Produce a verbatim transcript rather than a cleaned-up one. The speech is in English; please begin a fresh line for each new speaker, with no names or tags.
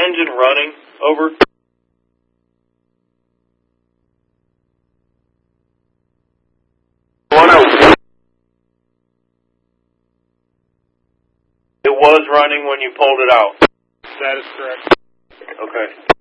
engine running? Over. one oh. It was running when you pulled it out.
That is correct.
Okay.